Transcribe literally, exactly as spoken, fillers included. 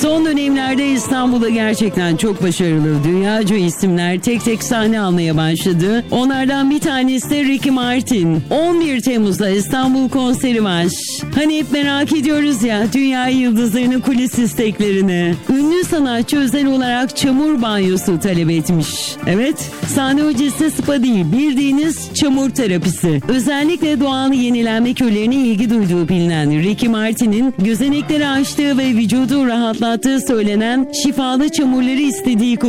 Son dönemlerde İstanbul'da gerçekten çok başarılı dünyaca isimler tek tek sahne almaya başladı. Onlardan bir tanesi de Ricky Martin. on bir Temmuz'da İstanbul konseri var. Hani hep merak ediyoruz ya dünya yıldızlarının kulis isteklerini. Ünlü sanatçı özel olarak çamur banyosu talep etmiş. Evet, sahne öncesi spa değil, bildiğiniz çamur terapisi. Özellikle doğal yenilenme kürlerine ilgi duyduğu bilinen Ricky Martin'in gözenekleri açtığı ve vücudu rahatlattığı söylenen şifalı çamurları istediği